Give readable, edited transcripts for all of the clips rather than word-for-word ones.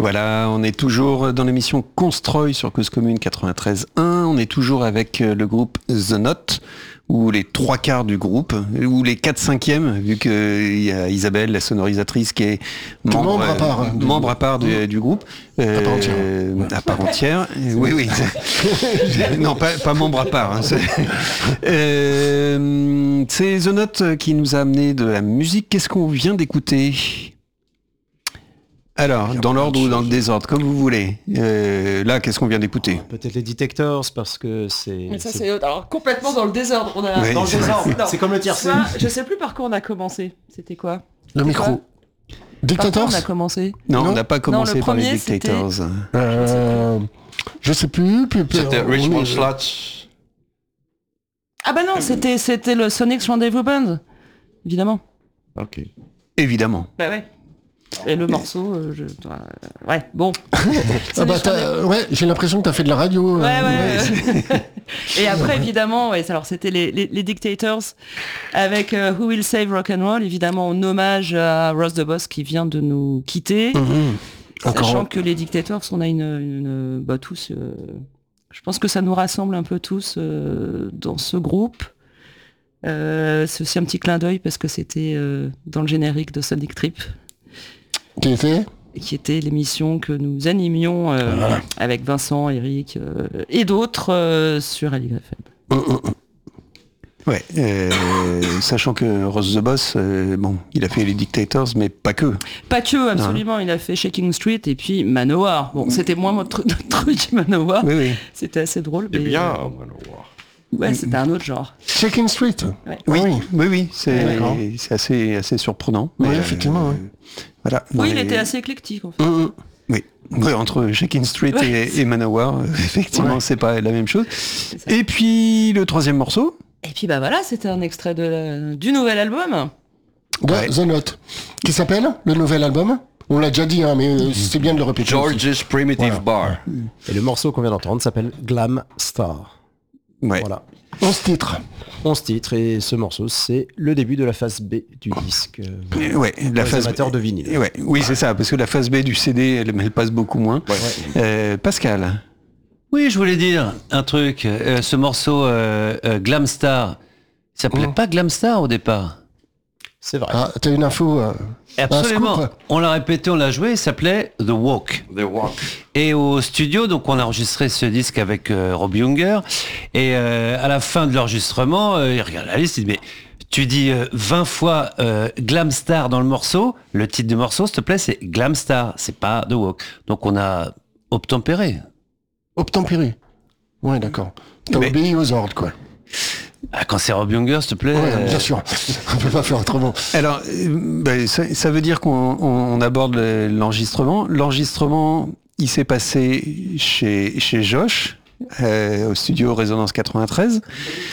Voilà, on est toujours dans l'émission Constroy sur Cause Commune 93.1. On est toujours avec le groupe The Note, ou les 3/4 du groupe, ou les 4/5, vu qu'il y a Isabelle, la sonorisatrice, qui est membre à part du groupe. À part entière. À part entière. Oui. Non, pas membre à part. Hein. C'est The Note qui nous a amené de la musique. Qu'est-ce qu'on vient d'écouter ? Alors, dans l'ordre ou dans le désordre, comme vous voulez. Là, qu'est-ce qu'on vient d'écouter ? Peut-être les Detectors, parce que c'est... Mais ça, c'est alors, complètement dans le désordre. On a... Oui, dans le désordre. Non. C'est comme le tiercé. Je sais plus par quoi on a commencé. C'était quoi ? Le micro. Par quoi Dictators on a commencé ? Non, on n'a pas commencé le par les premier, Dictators. Je sais plus. C'était Richmond Sluts. Ah bah non, c'était le Sonic's Rendezvous Band. Évidemment. Ok. Évidemment. Bah ouais. Et le morceau, ouais, bon. J'ai l'impression que t'as fait de la radio. Ouais. Et après, évidemment, alors c'était les Dictators avec Who Will Save Rock'n'Roll, évidemment en hommage à Ross the Boss qui vient de nous quitter. Sachant que les Dictators, on a une tous, je pense que ça nous rassemble un peu tous dans ce groupe. C'est aussi un petit clin d'œil parce que c'était dans le générique de Sonic Trip. Qui était l'émission que nous animions avec Vincent, Eric et d'autres sur LYFM. Ouais, sachant que Ross the Boss, il a fait les Dictators, mais pas que. Pas que, absolument. Il a fait Shaking Street et puis Manowar. Bon, c'était moins notre truc, Manowar. Oui. C'était assez drôle. C'est bien, Manowar. Ouais, c'était un autre genre. Shaking Street. Ouais. Oui, c'est assez surprenant. Oui, effectivement. Voilà. Oui, il était assez éclectique en fait. Oui, entre Shaking Street et Manowar, effectivement, c'est pas la même chose. Et puis le troisième morceau. Et puis bah voilà, c'était un extrait du nouvel album. The Note. Qui s'appelle le nouvel album ? On l'a déjà dit, mais c'est bien de le répéter. George's Primitive Bar. Et le morceau qu'on vient d'entendre s'appelle Glam Star. Ouais. Voilà. 11 titres. 11 titres, et ce morceau, c'est le début de la phase B du disque. La phase amateur de vinyle. Oui, c'est ça, parce que la phase B du CD, elle passe beaucoup moins. Pascal. Oui, je voulais dire un truc. Ce morceau Glam Star, il s'appelait pas Glam Star au départ. C'est vrai. Ah, t'as une info Absolument. On l'a répété, on l'a joué, il s'appelait The Walk. The Walk. Et au studio, donc on a enregistré ce disque avec Rob Younger. Et à la fin de l'enregistrement, il regarde la liste, il dit mais tu dis 20 fois Glam Star dans le morceau. Le titre du morceau, s'il te plaît, c'est Glam Star, c'est pas The Walk. Donc on a obtempéré. Obtempéré. Ouais, d'accord. T'as obéi aux ordres, quoi. Ah, quand c'est Rob Younger, s'il te plaît. Ouais, bien sûr. On peut pas faire autrement. Alors, ça veut dire qu'on aborde l'enregistrement. L'enregistrement, il s'est passé chez Josh, au studio Résonance 93.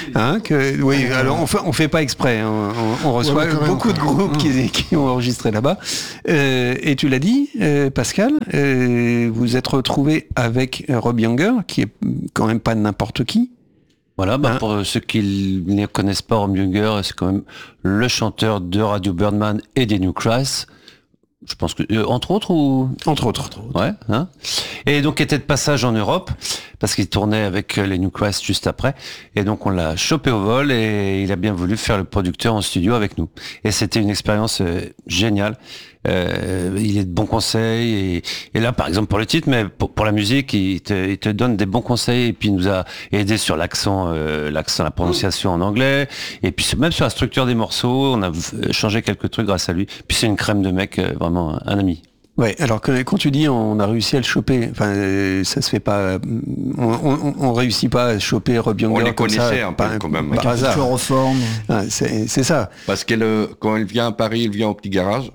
Alors on fait pas exprès. On reçoit beaucoup de groupes qui ont enregistré là-bas. Et tu l'as dit, Pascal, vous êtes retrouvé avec Rob Younger, qui est quand même pas n'importe qui. Voilà, pour ceux qui ne connaissent pas, Rob Younger, c'est quand même le chanteur de Radio Birdman et des New Christ. Je pense que entre autres. Ouais. Et donc il était de passage en Europe parce qu'il tournait avec les New Christ juste après. Et donc on l'a chopé au vol et il a bien voulu faire le producteur en studio avec nous. Et c'était une expérience géniale. Il est de bons conseils et là par exemple pour le titre, mais pour la musique, il te donne des bons conseils et puis il nous a aidé sur l'accent, la prononciation en anglais et puis même sur la structure des morceaux, on a changé quelques trucs grâce à lui. Puis c'est une crème de mec, vraiment un ami. Ouais, alors quand tu dis on a réussi à le choper, ça se fait pas, on réussit pas à choper Rob Younger. On les connaissait ça, un peu quand même. Par hasard. Chloroforme. C'est ça. Parce que quand elle vient à Paris, elle vient au petit garage.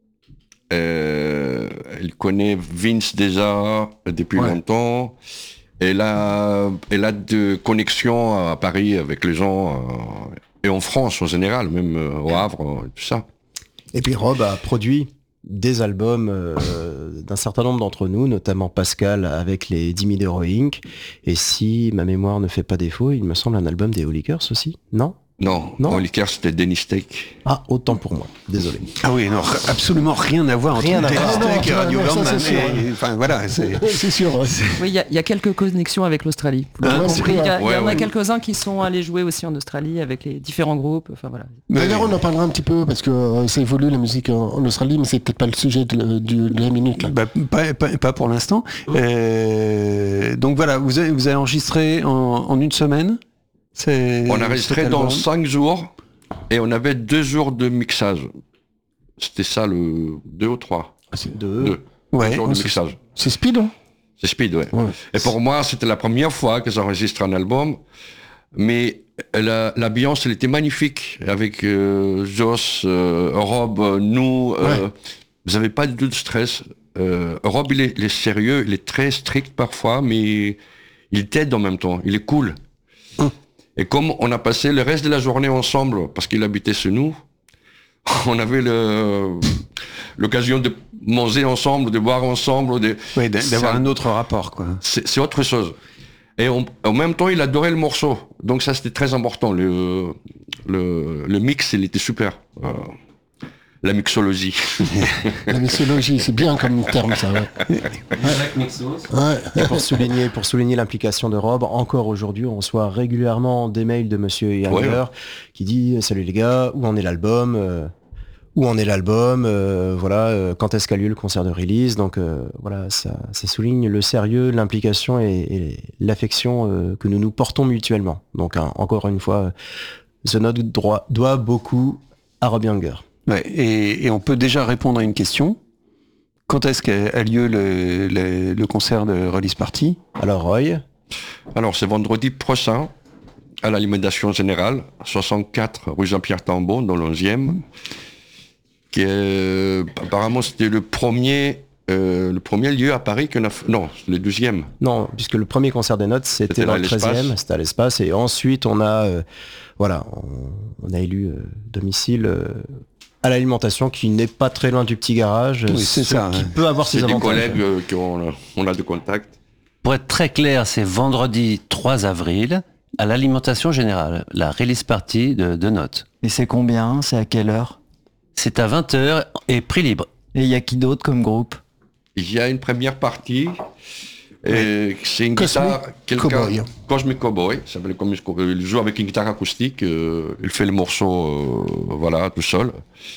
Elle connaît Vince déjà depuis longtemps. Elle a de connexions à Paris avec les gens et en France en général, même au Havre, tout ça. Et puis Rob a produit des albums d'un certain nombre d'entre nous, notamment Pascal avec les 10 000 Euro Inc. Et si ma mémoire ne fait pas défaut, il me semble un album des Holy Curse aussi, non ? Non, en liqueur, c'était Denny Steak. Ah, autant pour moi. Désolé. Ah oui, non, absolument rien à voir entre Rien à voir. Steak et Radio Non, ça, Birdman. c'est sûr. Enfin, voilà, C'est sûr. Ouais. Oui, il y a quelques connexions avec l'Australie. Il y en a quelques-uns qui sont allés jouer aussi en Australie avec les différents groupes. Enfin voilà. D'ailleurs, on en parlera un petit peu parce que ça évolue la musique en Australie, mais c'est peut-être pas le sujet de la minute. Là. Bah, pas pour l'instant. Donc voilà, vous avez enregistré en une semaine. On a enregistré dans 5 jours et on avait 2 jours de mixage. C'était ça, 2 ou 3. C'est 2 Ouais, jours de mixage. C'est speed, hein? C'est speed, ouais. Et pour moi, c'était la première fois que j'enregistre un album. Mais l'ambiance, elle était magnifique. Avec Joss, Rob, nous. Vous n'avez pas du tout de stress. Rob, il est sérieux, il est très strict parfois, mais il t'aide en même temps. Il est cool. Et comme on a passé le reste de la journée ensemble, parce qu'il habitait chez nous, on avait l'occasion de manger ensemble, de boire ensemble. D'avoir un autre rapport, quoi. C'est autre chose. Et en même temps, il adorait le morceau. Donc ça, c'était très important. Le mix, il était super. La mixologie. La mixologie, c'est bien comme terme, ça. Ouais. Et pour souligner l'implication de Rob, encore aujourd'hui, on reçoit régulièrement des mails de Monsieur Younger qui dit « Salut les gars, où en est l'album voilà, quand est-ce qu'a lieu le concert de release ?» Donc voilà, ça souligne le sérieux, l'implication et l'affection que nous nous portons mutuellement. Donc encore une fois, The Note doit beaucoup à Rob Younger. Ouais, et on peut déjà répondre à une question. Quand est-ce qu'a lieu le concert de Release Party ? Alors Roy ? Alors c'est vendredi prochain à l'alimentation générale, 64 rue Jean-Pierre Tambon, dans le 11e. Apparemment c'était le premier lieu à Paris qu'on a fait. Non, le 12e. Non, puisque le premier concert des Notes c'était dans le 13e, c'était à l'Espace, et ensuite on a élu domicile à l'alimentation qui n'est pas très loin du petit garage, qui peut avoir ses avantages. C'est des collègues qu'on a de contact. Pour être très clair, c'est vendredi 3 avril à l'alimentation générale, la release party de Note. Et c'est combien ? C'est à quelle heure ? C'est à 20h et prix libre. Et il y a qui d'autre comme groupe ? Il y a une première partie. C'est une guitare, Cosmic Cowboy, il joue avec une guitare acoustique, il fait le morceau, tout seul.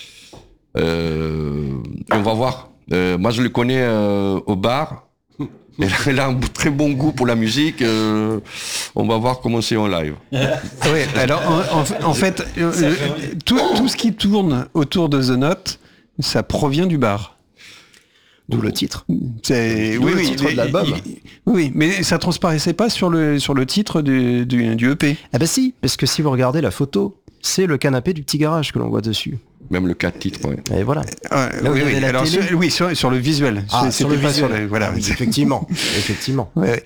On va voir. Moi, je le connais au bar. Il a un très bon goût pour la musique. On va voir comment c'est en live. Oui, alors en fait, tout ce qui tourne autour de The Note, ça provient du bar. D'où le titre. C'est le titre de l'album. Oui, mais ça transparaissait pas sur le titre du EP. Ah bah si, parce que si vous regardez la photo, c'est le canapé du petit garage que l'on voit dessus. Même le 4 titres, oui. Et voilà. Sur le visuel. Sur le visuel. Voilà. Oui, effectivement. Ouais.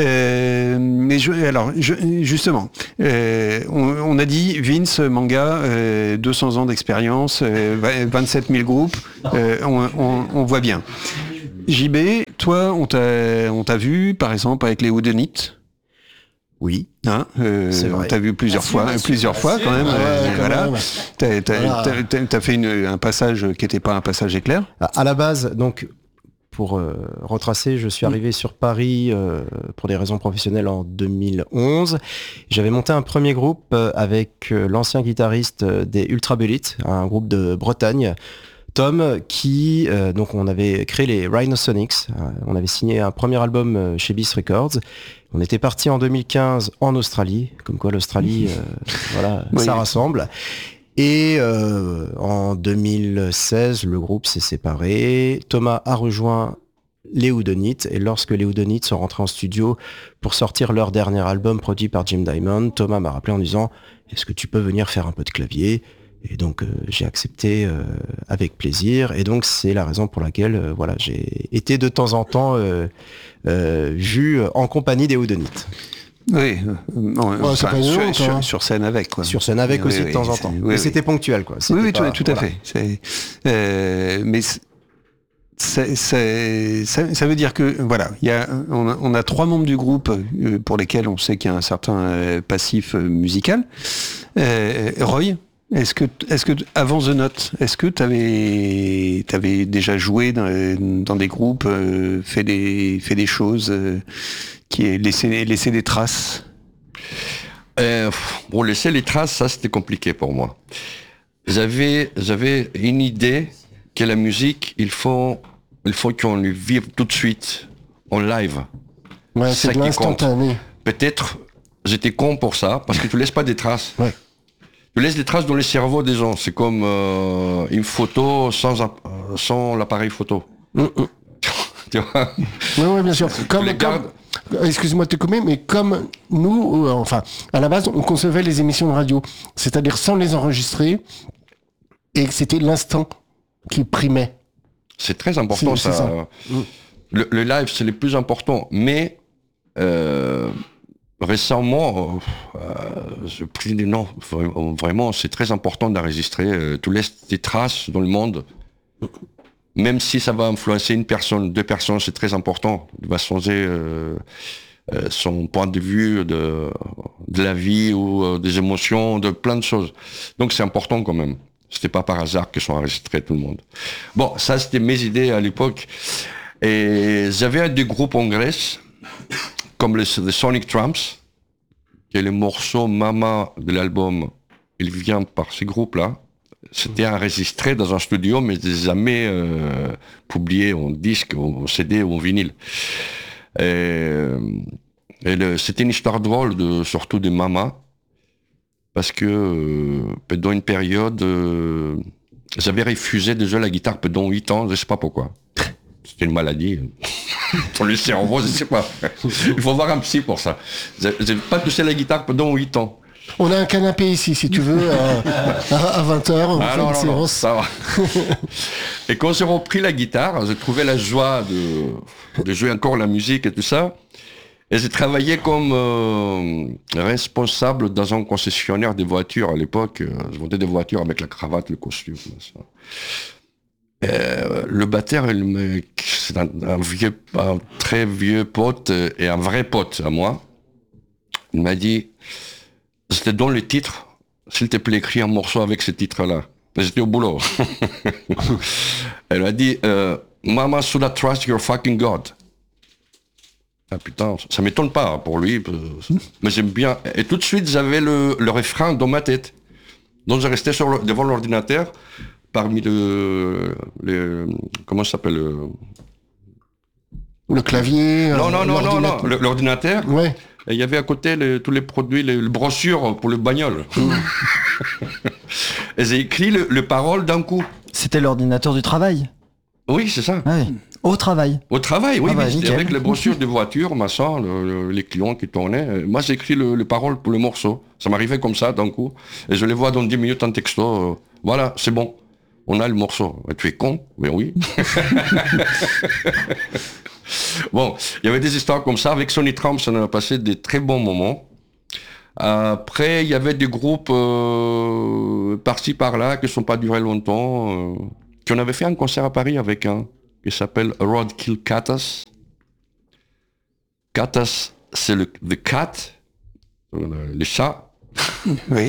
Justement, on a dit Vince Manga, 200 ans d'expérience, 27 000 groupes, on voit bien. JB, toi, on t'a vu, par exemple, avec les Whodunit. Oui, c'est vrai. T'as vu plusieurs fois quand même. Voilà. T'as fait un passage qui n'était pas un passage éclair. À la base, donc, pour retracer, je suis arrivé sur Paris pour des raisons professionnelles en 2011. J'avais monté un premier groupe avec l'ancien guitariste des Ultra Bellites, un groupe de Bretagne. Tom, qui donc on avait créé les Rhinosonics, on avait signé un premier album chez Beast Records. On était parti en 2015 en Australie, comme quoi l'Australie, ça rassemble. Et en 2016, le groupe s'est séparé. Thomas a rejoint les Whodunit, et lorsque les Whodunit sont rentrés en studio pour sortir leur dernier album produit par Jim Diamond, Thomas m'a rappelé en disant « Est-ce que tu peux venir faire un peu de clavier ?» Et donc j'ai accepté avec plaisir, et donc c'est la raison pour laquelle j'ai été de temps en temps vu en compagnie des Whodunit. Oui, sur scène avec, quoi. Sur scène avec aussi de temps en temps. Mais c'était ponctuel, quoi. Oui, tout à fait. Mais ça veut dire que voilà, on a 3 membres du groupe pour lesquels on sait qu'il y a un certain passif musical. Roy, est-ce que avant The Note, est-ce que t'avais déjà joué dans des groupes, fait des choses qui laissé des traces? Bon, laisser les traces, ça c'était compliqué pour moi. J'avais une idée que la musique, il faut qu'on le vive tout de suite, en live. Ouais, c'est de l'instantané. Peut-être, j'étais con pour ça, parce que tu laisses pas des traces. Ouais. Tu laisses des traces dans les cerveaux des gens. C'est comme une photo sans l'appareil photo. Tu vois? Oui, bien sûr. Excuse-moi de te couper, mais comme nous, à la base, on concevait les émissions de radio, c'est-à-dire sans les enregistrer, et que c'était l'instant qui primait. C'est très important, ça. Le live, c'est le plus important. Mais récemment, je pris des noms. Vraiment, c'est très important d'enregistrer. Tu laisses des traces dans le monde. Même si ça va influencer une personne, 2 personnes, c'est très important. Il va changer son point de vue de la vie ou des émotions, de plein de choses. Donc c'est important quand même. C'était pas par hasard qu'ils sont enregistrés tout le monde. Bon, ça c'était mes idées à l'époque. Et j'avais des groupes en Grèce, comme les Sonic Tramps, qui est le morceau Mama de l'album. Il vient par ces groupes-là. C'était enregistré dans un studio, mais jamais publié en disque, en CD ou en vinyle. C'était une histoire drôle, surtout de Mama, parce que pendant une période, j'avais refusé de jouer la guitare pendant 8 ans, je ne sais pas pourquoi. C'était une maladie. Pour le cerveau, je ne sais pas. Il faut voir un psy pour ça. Je n'ai pas touché la guitare pendant 8 ans. On a un canapé ici, si tu veux, à 20h, on fait une séance. Ça va. Et quand j'ai repris la guitare, j'ai trouvé la joie de jouer encore la musique et tout ça. Et j'ai travaillé comme responsable dans un concessionnaire de voitures à l'époque. Je vendais des voitures avec la cravate, le costume. Ça. Le batteur, c'est un très vieux pote et un vrai pote à moi. Il m'a dit... Je te donne le titre, s'il te plaît, écris un morceau avec ce titre-là. J'étais au boulot. Elle m'a dit, Mama should I trust your fucking God. Ah putain, ça m'étonne pas pour lui, mais j'aime bien. Et tout de suite, j'avais le refrain dans ma tête. Donc je restais devant l'ordinateur, parmi comment ça s'appelle le clavier. Non, l'ordinateur. Ouais. Et il y avait à côté tous les produits, les brochures pour le bagnole. Et j'ai écrit le parole d'un coup. C'était l'ordinateur du travail? Oui, c'est ça. Ah oui. Au travail? Au travail, oui. Nickel. Avec les brochures de voitures, machin, les clients qui tournaient. Moi, j'ai écrit le parole pour le morceau. Ça m'arrivait comme ça d'un coup. Et je les vois dans 10 minutes en texto. Voilà, c'est bon. On a le morceau. Et tu es con? Mais oui. Bon, il y avait des histoires comme ça. Avec Sonic Tramps, on a passé des très bons moments. Après, il y avait des groupes par-ci, par-là, qui ne sont pas durés longtemps. Qu'on avait fait un concert à Paris avec un qui s'appelle Roadkill Katas. Katas, c'est le cat, le chat. Oui.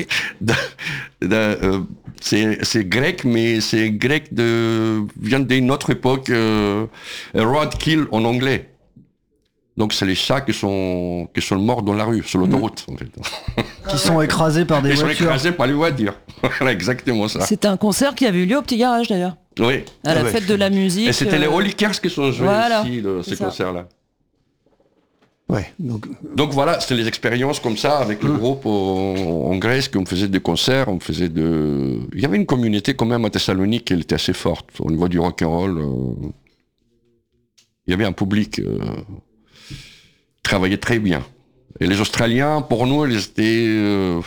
C'est grec, mais c'est grec vient d'une autre époque. Roadkill en anglais. Donc c'est les chats qui sont morts dans la rue, sur l'autoroute. En fait. Qui sont écrasés par des voitures. Ils sont écrasés par les voitures. Voilà, exactement ça. C'était un concert qui avait eu lieu au Petit Garage d'ailleurs. Oui. À la fête de la musique. Et c'était les Holy Kers qui sont joués ici, ces concerts-là. Ouais. Donc voilà, c'était les expériences comme ça avec le groupe en Grèce, qu'on faisait des concerts, Il y avait une communauté quand même à Thessalonique qui était assez forte au niveau du rock'n'roll. Il y avait un public qui travaillait très bien. Et les Australiens, pour nous, ils étaient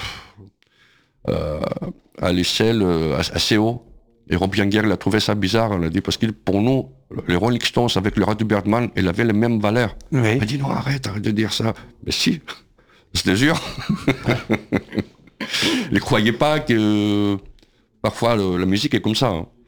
à l'échelle assez haut. Et Rob Younger, il a trouvé ça bizarre, on a dit, parce que pour nous, les Rolling Stones avec le Radio Birdman, il avait les mêmes valeurs. Oui. Il a dit non, arrête de dire ça. Mais si, je te jure. Ils ne croyaient pas que parfois la musique est comme ça. Hein.